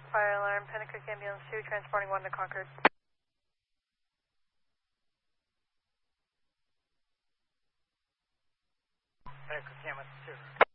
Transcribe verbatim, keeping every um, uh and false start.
Fire alarm, Pennacook Ambulance two, transporting one to Concord. Pennacook Ambulance two.